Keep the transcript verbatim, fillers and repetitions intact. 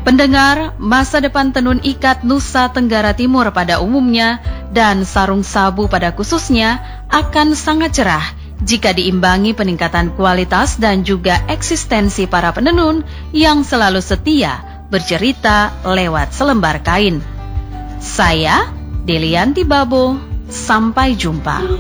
Pendengar, masa depan tenun ikat Nusa Tenggara Timur pada umumnya dan sarung sabu pada khususnya akan sangat cerah jika diimbangi peningkatan kualitas dan juga eksistensi para penenun yang selalu setia bercerita lewat selembar kain. Saya, Delianti Babo, sampai jumpa.